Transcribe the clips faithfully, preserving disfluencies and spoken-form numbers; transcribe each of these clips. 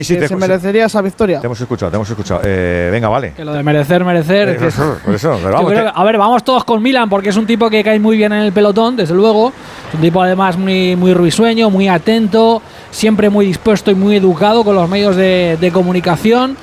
Sí, que se merecería esa victoria. Te hemos escuchado, te hemos escuchado. Eh, venga, vale. Que lo de merecer, merecer. Eh, que es, por eso, pero vamos, creo, que, a ver, vamos todos con Milan porque es un tipo que cae muy bien en el pelotón, desde luego. Es un tipo además muy, muy risueño, muy atento, siempre muy dispuesto y muy educado con los medios de, de comunicación.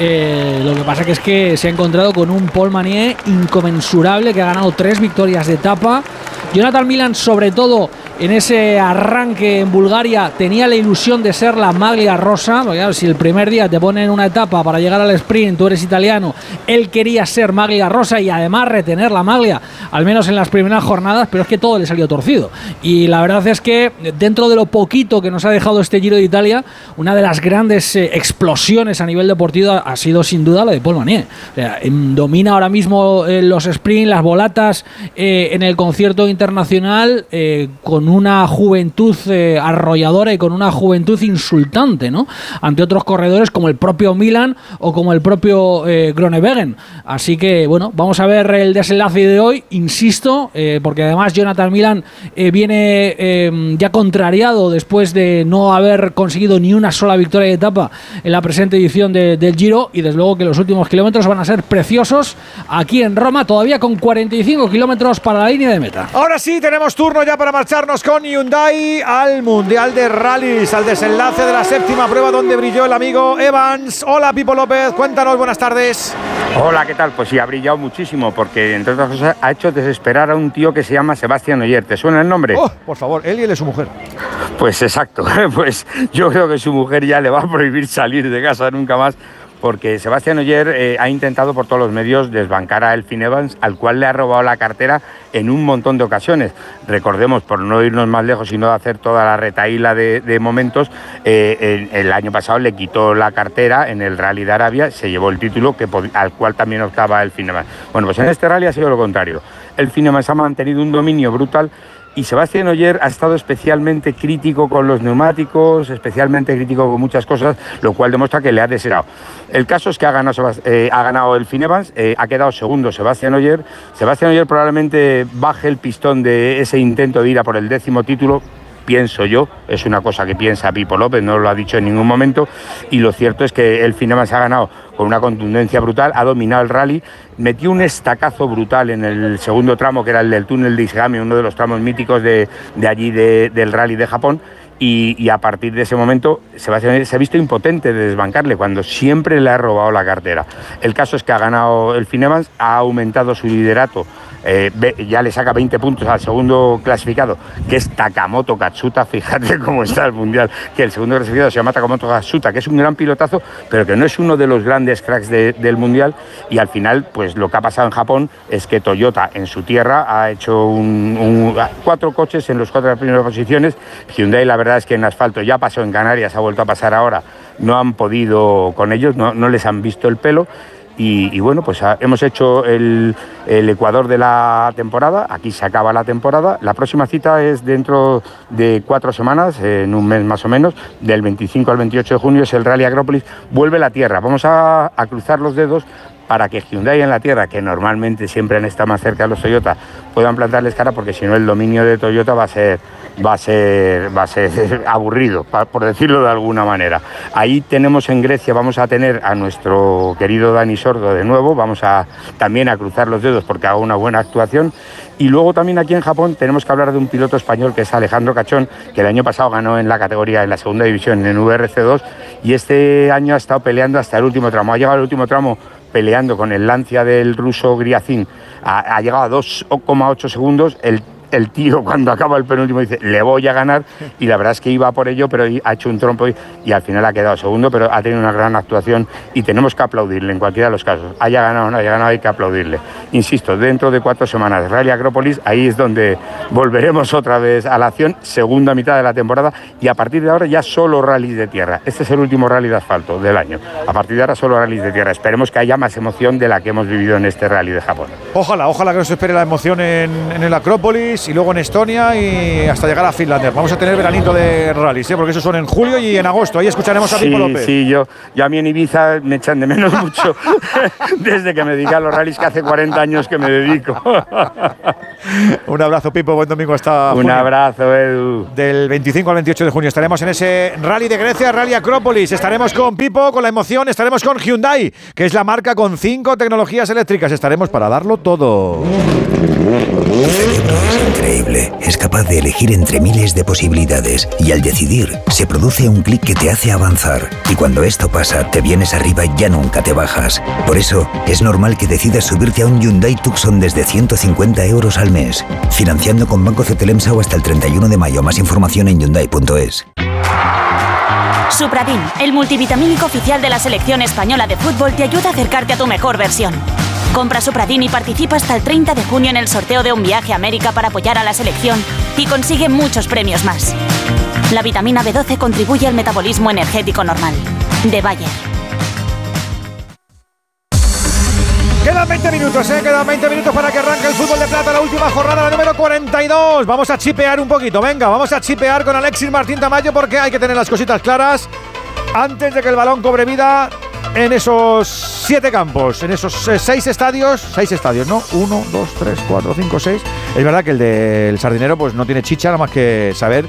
Eh, lo que pasa que es que se ha encontrado con un Paul Manier inconmensurable que ha ganado tres victorias de etapa. Jonathan Milan, sobre todo en ese arranque en Bulgaria, tenía la ilusión de ser la maglia rosa, porque claro, si el primer día te ponen una etapa para llegar al sprint, tú eres italiano, él quería ser maglia rosa y además retener la maglia, al menos en las primeras jornadas, pero es que todo le salió torcido. Y la verdad es que dentro de lo poquito que nos ha dejado este Giro de Italia, una de las grandes eh, explosiones a nivel deportivo ha sido sin duda la de Paul Manier. O sea, domina ahora mismo eh, los sprints, las volatas eh, en el concierto internacional eh, con una juventud eh, arrolladora y con una juventud insultante, ¿no? Ante otros corredores como el propio Milan o como el propio eh, Groenewegen. Así que, bueno, vamos a ver el desenlace de hoy, insisto, eh, porque además Jonathan Milan eh, viene eh, ya contrariado después de no haber conseguido ni una sola victoria de etapa en la presente edición de, del Giro, y desde luego que los últimos kilómetros van a ser preciosos aquí en Roma, todavía con cuarenta y cinco kilómetros para la línea de meta. ahora sí, tenemos turno ya para marcharnos con Hyundai al Mundial de Rallys, al desenlace de la séptima prueba donde brilló el amigo Evans. Hola, Pipo López, cuéntanos, buenas tardes. Hola, ¿qué tal? Pues sí, ha brillado muchísimo porque, entre otras cosas, ha hecho desesperar a un tío que se llama Sebastián Ogier. ¿Te suena el nombre? Oh, por favor, él y él es su mujer. Pues exacto, pues yo creo que su mujer ya le va a prohibir salir de casa nunca más, porque Sebastián Ogier eh, ha intentado por todos los medios desbancar a Elfyn Evans, al cual le ha robado la cartera en un montón de ocasiones. Recordemos, por no irnos más lejos, sino hacer toda la retahíla de, de momentos, eh, el, el año pasado le quitó la cartera en el Rally de Arabia, se llevó el título que, al cual también optaba Elfyn Evans. Bueno, pues en este rally ha sido lo contrario. Elfyn Evans ha mantenido un dominio brutal y Sebastián Ogier ha estado especialmente crítico con los neumáticos, especialmente crítico con muchas cosas, lo cual demuestra que le ha deseado. El caso es que ha ganado, eh, ha ganado Elfyn Evans, eh, ha quedado segundo Sebastián Ogier. Sebastián Ogier probablemente baje el pistón de ese intento de ir a por el décimo título, pienso yo, es una cosa que piensa Pipo López, no lo ha dicho en ningún momento, y lo cierto es que Elfyn Evans ha ganado con una contundencia brutal, ha dominado el rally, metió un estacazo brutal en el segundo tramo, que era el del túnel de Ishigami, uno de los tramos míticos de, de allí de, del rally de Japón, y, y a partir de ese momento Sebastián se ha visto impotente de desbancarle cuando siempre le ha robado la cartera. El caso es que ha ganado Elfyn Evans, ha aumentado su liderato, eh, ya le saca veinte puntos al segundo clasificado, que es Takamoto Katsuta. Fíjate cómo está el mundial, que el segundo clasificado se llama Takamoto Katsuta, que es un gran pilotazo, pero que no es uno de los grandes cracks de, del mundial. Y al final, pues lo que ha pasado en Japón es que Toyota en su tierra ha hecho un, un, cuatro coches en las cuatro primeras posiciones. Hyundai, la verdad es que en asfalto ya pasó en Canarias, ha vuelto a pasar ahora, no han podido con ellos, no, no les han visto el pelo. Y, y bueno, pues ha, hemos hecho el, el Ecuador de la temporada, aquí se acaba la temporada. La próxima cita es dentro de cuatro semanas, en un mes más o menos, del veinticinco al veintiocho de junio, es el Rally Agrópolis, vuelve la tierra. Vamos a, a cruzar los dedos para que Hyundai en la tierra, que normalmente siempre han estado más cerca de los Toyota, puedan plantarles cara, porque si no el dominio de Toyota va a ser va a ser va a ser aburrido, por decirlo de alguna manera. Ahí tenemos en Grecia, vamos a tener a nuestro querido Dani Sordo de nuevo, vamos a también a cruzar los dedos porque haga una buena actuación. Y luego también aquí en Japón tenemos que hablar de un piloto español que es Alejandro Cachón, que el año pasado ganó en la categoría, en la segunda división, en V R C dos, y este año ha estado peleando hasta el último tramo, ha llegado al último tramo peleando con el Lancia del ruso Griazin, ha, ha llegado a dos coma ocho segundos, el el tío cuando acaba el penúltimo dice, le voy a ganar, y la verdad es que iba por ello, pero ha hecho un trompo y, y al final ha quedado segundo, pero ha tenido una gran actuación y tenemos que aplaudirle en cualquiera de los casos. Haya ganado o no haya ganado, hay que aplaudirle. Insisto, dentro de cuatro semanas, Rally Agrópolis, ahí es donde volveremos otra vez a la acción, segunda mitad de la temporada, y a partir de ahora ya solo rallies de tierra. Este es el último rally de asfalto del año. A partir de ahora solo rallies de tierra. Esperemos que haya más emoción de la que hemos vivido en este rally de Japón. Ojalá, ojalá que nos espere la emoción en, en el Acrópolis. Acrópolis y luego en Estonia y hasta llegar a Finlandia. Vamos a tener veranito de rallies, ¿eh? Porque esos son en julio y en agosto. Ahí escucharemos a sí, Pipo López. Sí, yo, yo a mí en Ibiza me echan de menos mucho desde que me dediqué a los rallies, que hace cuarenta años que me dedico. Un abrazo, Pipo. Buen domingo hasta Un junio. abrazo, Edu. Del veinticinco al veintiocho de junio estaremos en ese rally de Grecia, Rally Acrópolis. Estaremos con Pipo, con la emoción. Estaremos con Hyundai, que es la marca con cinco tecnologías eléctricas. Estaremos para darlo todo. Tu cerebro es increíble. Es capaz de elegir entre miles de posibilidades. Y al decidir, se produce un clic que te hace avanzar. Y cuando esto pasa, te vienes arriba y ya nunca te bajas. Por eso, es normal que decidas subirte a un Hyundai Tucson desde ciento cincuenta euros al mes. Financiando con Banco Cetelemsa o hasta el treinta y uno de mayo. Más información en hyundai punto es. Supradin, el multivitamínico oficial de la selección española de fútbol, te ayuda a acercarte a tu mejor versión. Compra Supradin y participa hasta el treinta de junio en el sorteo de un viaje a América para apoyar a la selección y consigue muchos premios más. La vitamina B doce contribuye al metabolismo energético normal. De Bayer. Quedan veinte minutos, ¿eh? Quedan veinte minutos para que arranque el fútbol de plata, la última jornada, la número cuarenta y dos. Vamos a chipear un poquito, venga, vamos a chipear con Alexis Martín Tamayo porque hay que tener las cositas claras antes de que el balón cobre vida en esos siete campos, en esos eh, seis estadios, seis estadios, ¿no? Uno, dos, tres, cuatro, cinco, seis. Es verdad que el del Sardinero pues no tiene chicha, nada más que saber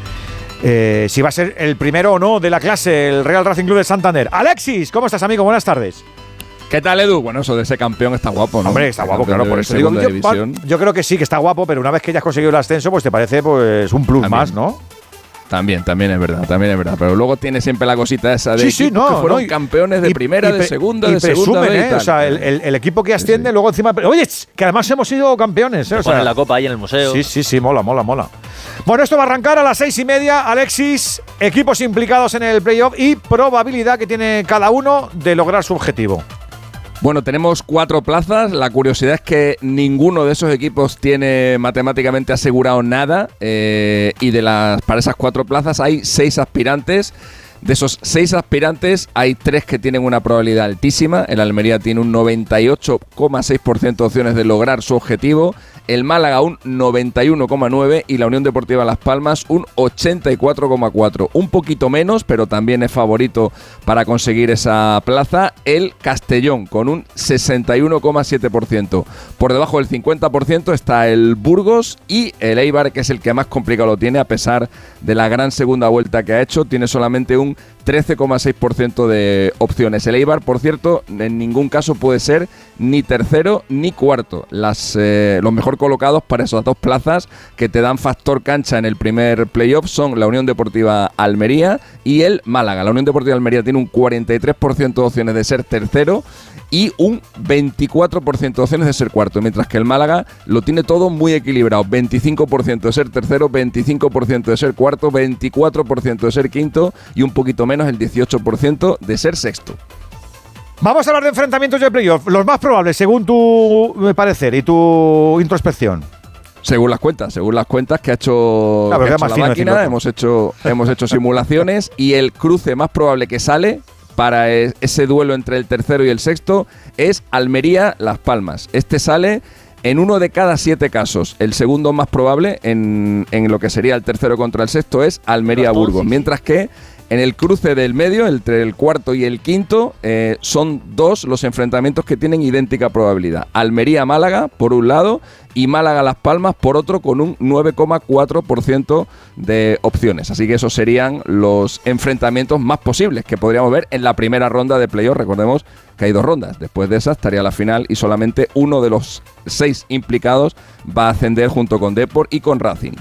eh, si va a ser el primero o no de la clase, el Real Racing Club de Santander. Alexis, ¿cómo estás, amigo? Buenas tardes. ¿Qué tal, Edu? Bueno, eso de ese campeón está guapo, ¿no? Hombre, está guapo, claro, por eso digo. Yo, yo creo que sí, que está guapo, pero una vez que ya has conseguido el ascenso, pues te parece pues un plus también, más, ¿no? También, también es verdad, también es verdad. Pero luego tiene siempre la cosita esa de sí, sí, no, que fueron no, y, campeones de y, primera, y, de segunda, y de segunda presumen, vez y ¿eh? tal. O sea, el, el, el equipo que asciende, sí, sí. luego encima… Oye, que además hemos sido campeones, ¿eh? O sea, ponen la copa ahí en el museo. Sí, sí, sí, mola, mola, mola. Bueno, esto va a arrancar a las seis y media. Alexis, equipos implicados en el playoff y probabilidad que tiene cada uno de lograr su objetivo. Bueno, tenemos cuatro plazas. La curiosidad es que ninguno de esos equipos tiene matemáticamente asegurado nada. Eh, y de las para esas cuatro plazas hay seis aspirantes. De esos seis aspirantes hay tres que tienen una probabilidad altísima. El Almería tiene un noventa y ocho coma seis por ciento de opciones de lograr su objetivo. El Málaga un noventa y uno coma nueve por ciento y la Unión Deportiva Las Palmas un ochenta y cuatro coma cuatro por ciento. Un poquito menos, pero también es favorito para conseguir esa plaza. El Castellón con un sesenta y uno coma siete por ciento. Por debajo del cincuenta por ciento está el Burgos y el Eibar, que es el que más complicado lo tiene a pesar de la gran segunda vuelta que ha hecho. Tiene solamente un trece coma seis por ciento de opciones. El Eibar, por cierto, en ningún caso puede ser ni tercero ni cuarto. Las, eh, los mejor colocados para esas dos plazas que te dan factor cancha en el primer playoff son la Unión Deportiva Almería y el Málaga. La Unión Deportiva Almería tiene un cuarenta y tres por ciento de opciones de ser tercero y un veinticuatro por ciento de opciones de ser cuarto, mientras que el Málaga lo tiene todo muy equilibrado. veinticinco por ciento de ser tercero, veinticinco por ciento de ser cuarto, veinticuatro por ciento de ser quinto y un poquito menos el dieciocho por ciento de ser sexto. Vamos a hablar de enfrentamientos de playoff, los más probables según tu parecer y tu introspección. Según las cuentas, según las cuentas que ha hecho, claro, que ha hecho la máquina, hemos hecho, hemos hecho simulaciones y el cruce más probable que sale para ese duelo entre el tercero y el sexto es Almería-Las Palmas. Este sale en uno de cada siete casos. El segundo más probable en, en lo que sería el tercero contra el sexto es Almería-Burgos, mientras que en el cruce del medio, entre el cuarto y el quinto, eh, son dos los enfrentamientos que tienen idéntica probabilidad. Almería-Málaga, por un lado, y Málaga-Las Palmas, por otro, con un nueve coma cuatro por ciento de opciones. Así que esos serían los enfrentamientos más posibles que podríamos ver en la primera ronda de playoff. Recordemos que hay dos rondas. Después de esa estaría la final y solamente uno de los seis implicados va a ascender junto con Depor y con Racing.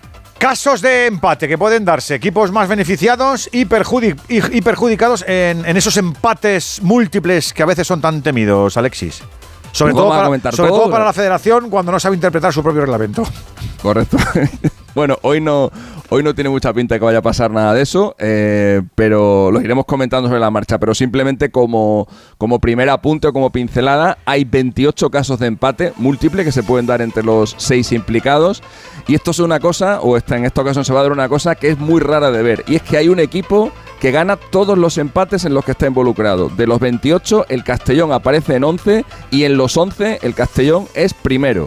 Casos de empate que pueden darse, equipos más beneficiados y, perjudic- y, y perjudicados en, en esos empates múltiples que a veces son tan temidos, Alexis. Sobre, todo para, sobre todo, todo para la federación cuando no sabe interpretar su propio reglamento. Correcto. Bueno, hoy no, hoy no tiene mucha pinta que vaya a pasar nada de eso, eh, pero los iremos comentando sobre la marcha. Pero simplemente como, como primer apunte o como pincelada, hay veintiocho casos de empate múltiple que se pueden dar entre los seis implicados. Y esto es una cosa, o esta, en esta ocasión se va a dar una cosa que es muy rara de ver. Y es que hay un equipo que gana todos los empates en los que está involucrado. De los veintiocho, el Castellón aparece en once y en los once el Castellón es primero.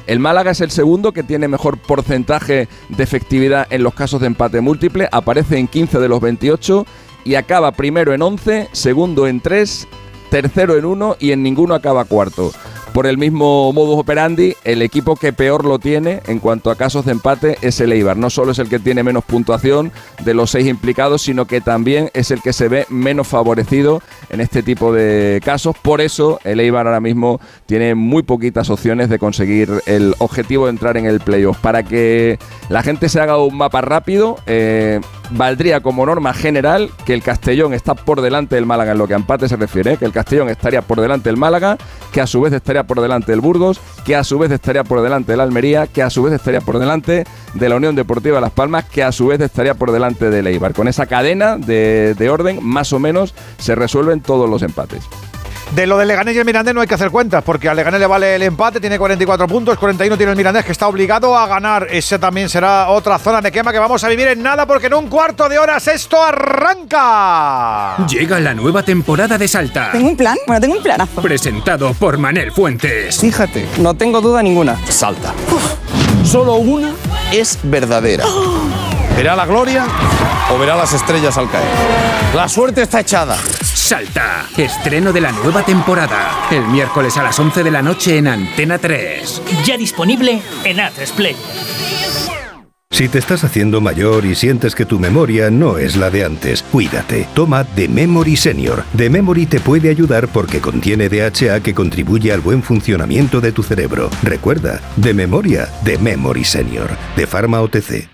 El Málaga es el segundo que tiene mejor porcentaje de efectividad en los casos de empate múltiple, aparece en quince de los veintiocho y acaba primero en once, segundo en tres, tercero en uno y en ninguno acaba cuarto. Por el mismo modus operandi, el equipo que peor lo tiene en cuanto a casos de empate es el Eibar. No solo es el que tiene menos puntuación de los seis implicados, sino que también es el que se ve menos favorecido en este tipo de casos. Por eso el Eibar ahora mismo tiene muy poquitas opciones de conseguir el objetivo de entrar en el playoff. Para que la gente se haga un mapa rápido, eh, valdría como norma general que el Castellón está por delante del Málaga en lo que a empate se refiere, ¿eh? Que el Castellón estaría por delante del Málaga, que a su vez estaría por delante del Burgos, que a su vez estaría por delante del Almería, que a su vez estaría por delante de la Unión Deportiva Las Palmas, que a su vez estaría por delante del Eibar. Con esa cadena de, de orden, más o menos, se resuelven todos los empates. De lo del Leganés y el Mirandés no hay que hacer cuentas, porque al Leganés le vale el empate, tiene cuarenta y cuatro puntos, cuarenta y uno tiene el Mirandés, que está obligado a ganar. Ese también será otra zona de quema que vamos a vivir en nada, porque en un cuarto de hora esto arranca. Llega la nueva temporada de Salta. ¿Tengo un plan? Bueno, tengo un planazo. Presentado por Manel Fuentes. Fíjate, no tengo duda ninguna. Salta. Uf. Solo una es verdadera. Oh. ¿Verá la gloria o verá las estrellas al caer? La suerte está echada. Salta, estreno de la nueva temporada. El miércoles a las once de la noche en Antena tres. Ya disponible en A tres Play. Si te estás haciendo mayor y sientes que tu memoria no es la de antes, cuídate. Toma The Memory Senior. The Memory te puede ayudar porque contiene D H A que contribuye al buen funcionamiento de tu cerebro. Recuerda, de memoria, The Memory Senior. De Pharma O T C.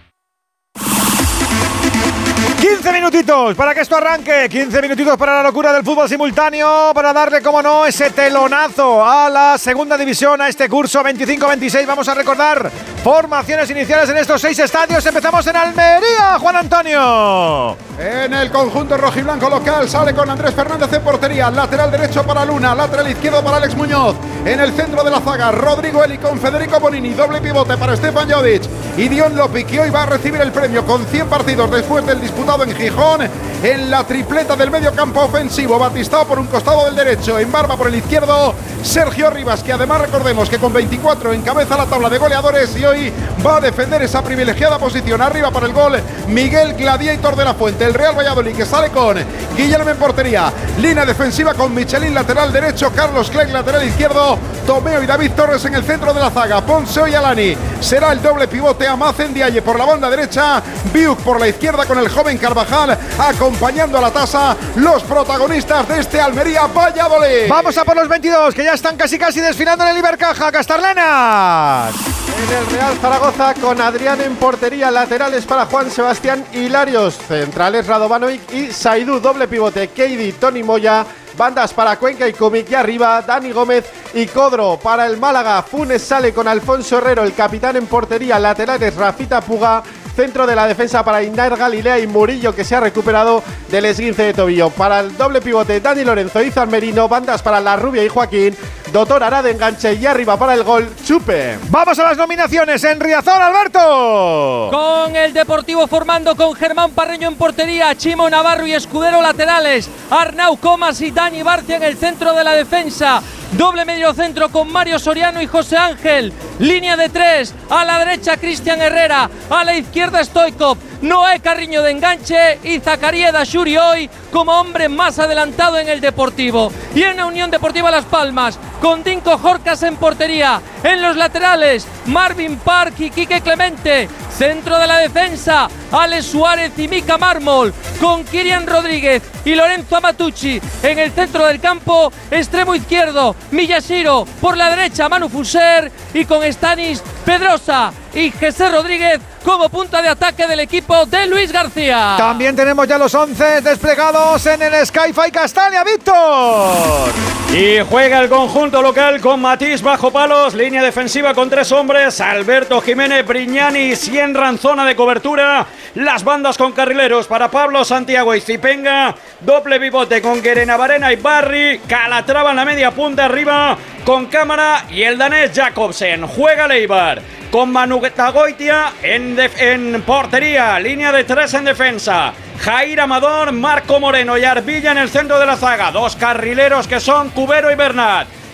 quince minutitos para que esto arranque, quince minutitos para la locura del fútbol simultáneo, para darle, como no, ese telonazo a la segunda división, a este curso veinticinco veintiséis. Vamos a recordar formaciones iniciales en estos seis estadios. Empezamos en Almería, Juan Antonio. En el conjunto rojiblanco local sale con Andrés Fernández en portería, lateral derecho para Luna, lateral izquierdo para Alex Muñoz. En el centro de la zaga, Rodrigo Eli con Federico Bonini, doble pivote para Stefan Jovic y Dion Lopi, que hoy va a recibir el premio con cien partidos después del disputado en Gijón. En la tripleta del medio campo ofensivo, Batistao por un costado del derecho, en barba por el izquierdo, Sergio Rivas, que además recordemos que con veinticuatro encabeza la tabla de goleadores y hoy va a defender esa privilegiada posición. Arriba para el gol, Miguel Gladiator de la Fuente. El Real Valladolid, que sale con Guillermo en portería, línea defensiva con Michelin lateral derecho, Carlos Clegg lateral izquierdo, Tomeo y David Torres en el centro de la zaga, Ponce y Alani será el doble pivote, Amacen Diaye por la banda derecha, Biuk por la izquierda con el joven Carvajal acompañando a la tasa, los protagonistas de este Almería Valladolid. Vamos a por los veintidós, que ya están casi casi desfilando en el Ibercaja. Castarlenas. En el Real Zaragoza con Adrián en portería, laterales para Juan Sebastián Hilarios, centrales Radovanovic y Saidú, doble pivote, Keidi, Toni Moya, bandas para Cuenca y Kumic, y arriba Dani Gómez y Codro. Para el Málaga, Funes sale con Alfonso Herrero, el capitán en portería, laterales Rafita Puga, centro de la defensa para Indair Galilea y Murillo, que se ha recuperado del esguince de tobillo. Para el doble pivote, Dani Lorenzo y Izan Merino, bandas para La Rubia y Joaquín, Doctor Arad enganche y arriba para el gol, Chupe. Vamos a las nominaciones en Riazor, Alberto. Con el Deportivo formando con Germán Parreño en portería, Chimo Navarro y Escudero laterales, Arnau Comas y Dani Barcia en el centro de la defensa. Doble medio centro con Mario Soriano y José Ángel. Línea de tres. A la derecha Cristian Herrera. A la izquierda Stoikov. Noé Carriño de enganche y Zacarías Dashuri hoy como hombre más adelantado en el Deportivo. Y en la Unión Deportiva Las Palmas con Dinko Jorcas en portería. En los laterales Marvin Park y Quique Clemente. Centro de la defensa Alex Suárez y Mika Mármol con Kirian Rodríguez y Lorenzo Amatucci. En el centro del campo extremo izquierdo Miyashiro, por la derecha Manu Fuser y con Stanis Pedrosa y José Rodríguez como punta de ataque del equipo de Luis García. También tenemos ya los once desplegados en el Sky-Fi Castalia, Víctor. Y juega el conjunto local con Matís bajo palos, línea defensiva con tres hombres, Alberto Jiménez, Brignani, Sienra en zona de cobertura, las bandas con carrileros para Pablo Santiago y Zipenga, doble pivote con Guerena Varena y Barry, Calatrava en la media punta arriba con Cámara y el danés Jacobsen. Juega Leibar con Manu Tagoitia en, en portería, línea de tres en defensa, Jair Amador, Marco Moreno y Arbilla en el centro de la zaga, dos carrileros que son Cubero y Bernat.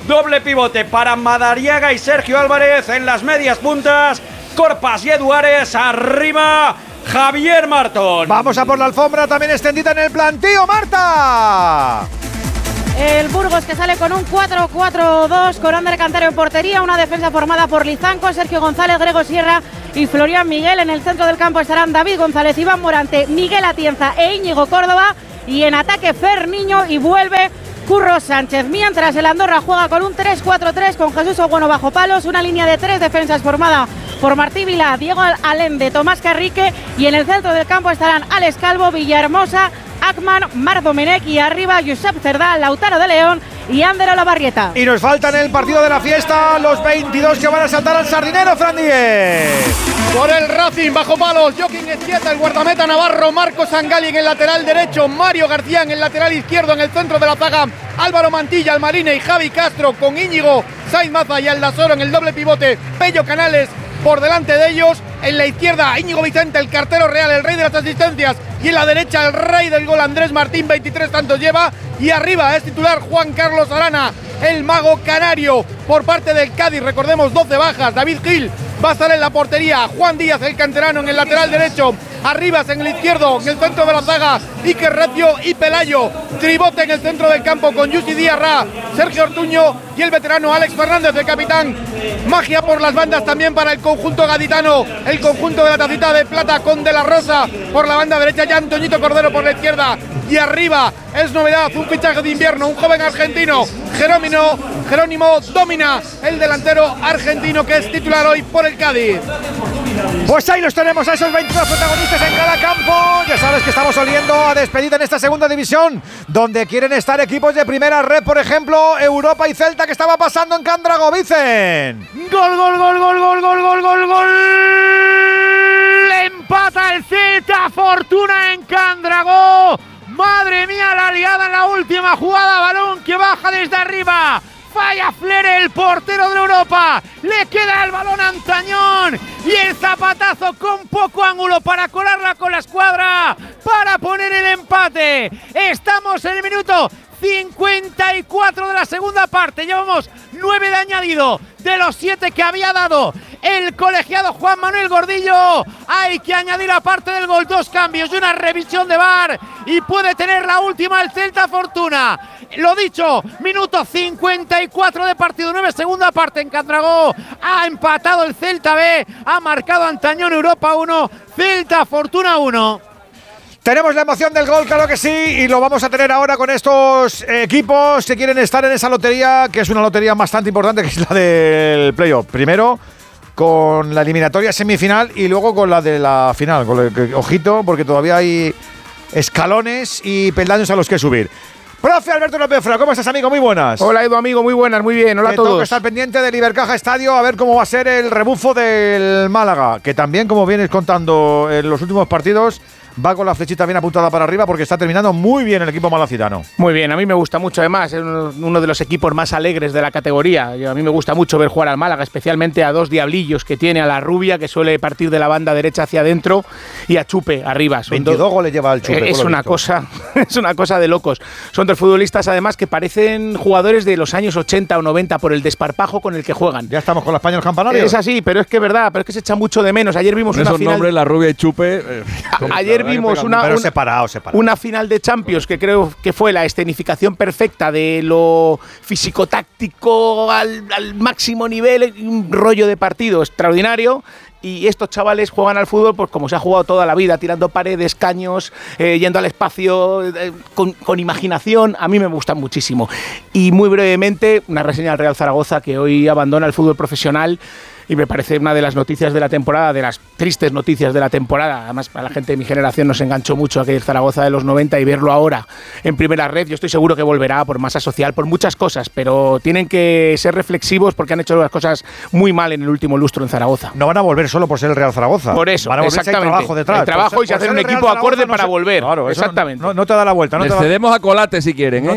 Doble pivote para Madariaga y Sergio Álvarez en las medias puntas. Corpas y Eduares arriba. Javier Martón. Vamos a por la alfombra también extendida en el plantío, Marta. El Burgos que sale con un cuatro cuatro dos con Ander Cantero en portería, una defensa formada por Lizanco, Sergio González, Grego Sierra y Florian Miguel. En el centro del campo estarán David González, Iván Morante, Miguel Atienza e Íñigo Córdoba. Y en ataque Fer Niño y vuelve Curro Sánchez. Mientras el Andorra juega con un tres cuatro tres con Jesús Ogueno bajo palos, una línea de tres defensas formada por Martí Vila, Diego Allende, Tomás Carrique. Y en el centro del campo estarán Alex Calvo, Villahermosa, Akman, Marc Domenech y arriba Josep Cerdá, Lautaro de León y Ander Olavarrieta. Y nos faltan en el partido de la fiesta los veintidós que van a saltar al sardinero, Fran Díez. Por el Racing, bajo palos, Joaquín Ezquieta, el guardameta navarro, Marcos Sangali en el lateral derecho, Mario García en el lateral izquierdo, en el centro de la zaga, Álvaro Mantilla, Almarine y Javi Castro, con Íñigo Sainz Maza y Aldasoro en el doble pivote, Pello Canales por delante de ellos. En la izquierda, Íñigo Vicente, el cartero real, el rey de las asistencias. Y en la derecha, el rey del gol, Andrés Martín, veintitrés tantos lleva. Y arriba es titular Juan Carlos Arana, el mago canario, por parte del Cádiz. Recordemos, doce bajas. David Gil va a estar en la portería. Juan Díaz, el canterano, en el lateral derecho. Arribas en el izquierdo, en el centro de la zaga, Iker Recio y Pelayo. Tribote en el centro del campo con Yusi Diarra, Sergio Ortuño y el veterano Alex Fernández, de capitán. Magia por las bandas también para el conjunto gaditano, el conjunto de la Tacita de Plata, con De la Rosa por la banda derecha y Antoñito Cordero por la izquierda. Y arriba es novedad, un fichaje de invierno, un joven argentino, Jerónimo, Jerónimo Domina, el delantero argentino que es titular hoy por el Cádiz. Pues ahí los tenemos, a esos veintidós protagonistas en cada campo. Ya sabes que estamos oliendo a despedida en esta segunda división, donde quieren estar equipos de primera red, por ejemplo, Europa y Celta, que estaba pasando en Candrago. Vicen. Gol, gol, gol, gol, gol, gol, gol, gol, gol. Empata el Celta, Fortuna en Candrago. Madre mía, la liada en la última jugada, balón que baja desde arriba. Falla Flere, el portero de Europa. Le queda el balón a Antañón. Y el zapatazo con poco ángulo para colarla con la escuadra, para poner el empate. Estamos en el minuto cincuenta y cuatro de la segunda parte. Llevamos nueve de añadido de los siete que había dado el colegiado Juan Manuel Gordillo. Hay que añadir aparte del gol dos cambios y una revisión de V A R, y puede tener la última el Celta Fortuna. Lo dicho, minuto cincuenta y cuatro de partido, nueve segunda parte en Candragó. Ha empatado el Celta B, ha marcado Antañón. Europa uno, Celta Fortuna uno. Tenemos la emoción del gol, claro que sí, y lo vamos a tener ahora con estos equipos que quieren estar en esa lotería, que es una lotería bastante importante, que es la del playoff. Primero con la eliminatoria semifinal y luego con la de la final. Con el que, ojito, porque todavía hay escalones y peldaños a los que subir. Profe Alberto López Fra, ¿cómo estás, amigo? Muy buenas. Hola, Edu, amigo, muy buenas, muy bien. Hola Te a todos. Toca estar pendiente del Ibercaja Estadio a ver cómo va a ser el rebufo del Málaga, que también, como vienes contando en los últimos partidos, va con la flechita bien apuntada para arriba porque está terminando muy bien el equipo malacitano. Muy bien, a mí me gusta mucho, además, es uno de los equipos más alegres de la categoría. A mí me gusta mucho ver jugar al Málaga, especialmente a dos diablillos que tiene, a la Rubia, que suele partir de la banda derecha hacia adentro, y a Chupe arriba. Son veintidós dos, goles lleva el Chupe. Es una cosa, es una cosa de locos. Son dos futbolistas, además, que parecen jugadores de los años ochenta o noventa por el desparpajo con el que juegan. Ya estamos con la España en los campanarios. Es así, pero es que es verdad, pero es que se echa mucho de menos. Ayer vimos con una esos final. nombres, la Rubia y Chupe. Eh, Ayer vimos una, pero una, separado, separado. una final de Champions que creo que fue la escenificación perfecta de lo físico-táctico al, al máximo nivel, un rollo de partido extraordinario. Y estos chavales juegan al fútbol pues como se ha jugado toda la vida, tirando paredes, caños, eh, yendo al espacio, eh, con, con imaginación. A mí me gustan muchísimo. Y muy brevemente, una reseña al Real Zaragoza, que hoy abandona el fútbol profesional. Y me parece una de las noticias de la temporada, de las tristes noticias de la temporada. Además, para la gente de mi generación nos enganchó mucho aquel Zaragoza de los noventa, y verlo ahora en primera red, yo estoy seguro que volverá por masa social, por muchas cosas, pero tienen que ser reflexivos porque han hecho las cosas muy mal en el último lustro en Zaragoza. No van a volver solo por ser el Real Zaragoza. Por eso, van a volver exactamente. Si hay trabajo detrás. El trabajo por y se hacer un equipo acorde no para se... volver. Claro, exactamente. No, no te da la vuelta. No Les te cedemos a Colate si quieren, ¿eh? No,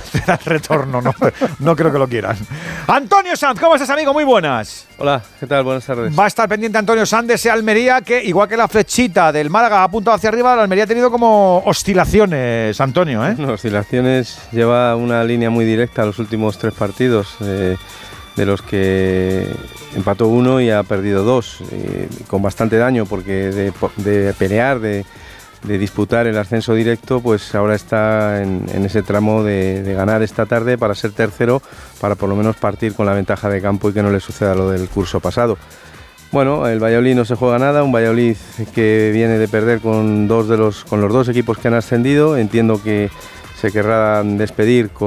te da el retorno, no, no creo que lo quieran. Antonio Sanz, ¿cómo estás, amigo? Muy buenas. Hola, ¿qué tal? Buenas tardes. Va a estar pendiente Antonio Sanz de ese Almería que, igual que la flechita del Málaga ha apuntado hacia arriba, la Almería ha tenido como oscilaciones, Antonio, ¿eh? No, oscilaciones, lleva una línea muy directa los últimos tres partidos, eh, de los que empató uno y ha perdido dos, eh, con bastante daño, porque de, de pelear, de, de disputar el ascenso directo, pues ahora está en, en ese tramo de, de ganar esta tarde para ser tercero, para por lo menos partir con la ventaja de campo y que no le suceda lo del curso pasado. Bueno, el Valladolid no se juega nada, un Valladolid que viene de perder con dos de los con los dos equipos que han ascendido. Entiendo que se querrán despedir con